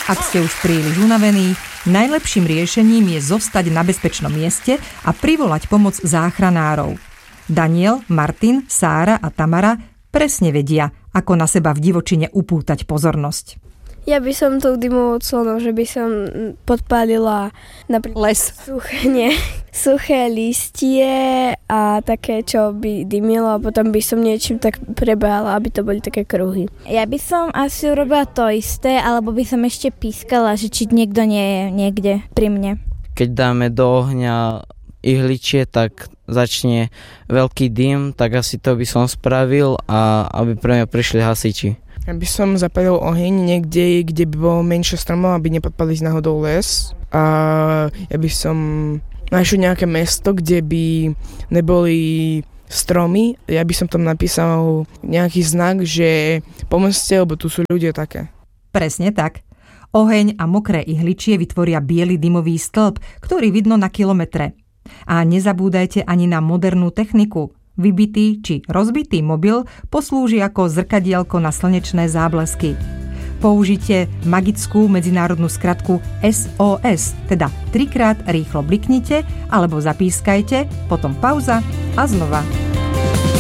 Ak ste už príliš unavení, najlepším riešením je zostať na bezpečnom mieste a privolať pomoc záchranárov. Daniel, Martin, Sára a Tamara presne vedia, ako na seba v divočine upútať pozornosť. Ja by som tou dymovou clonou, že by som podpálila napríklad suché listie a také, čo by dymilo a potom by som niečím tak prebála, aby to boli také kruhy. Ja by som asi urobila to isté, alebo by som ešte pískala, že či niekto nie je niekde pri mne. Keď dáme do ohňa ihličie, tak začne veľký dym, tak asi to by som spravil a aby pre mňa prišli hasiči. Ja by som zapalil oheň niekde, kde by bolo menšie stromov, aby nepadli z náhodou les. A ja by som našiel nejaké mesto, kde by neboli stromy. Ja by som tam napísal nejaký znak, že pomôžte, lebo tu sú ľudia také. Presne tak. Oheň a mokré ihličie vytvoria biely dymový stĺp, ktorý vidno na kilometre. A nezabúdajte ani na modernú techniku. Vybitý či rozbitý mobil poslúži ako zrkadielko na slnečné záblesky. Použite magickú medzinárodnú skratku SOS, teda 3-krát rýchlo bliknite alebo zapískajte, potom pauza a znova.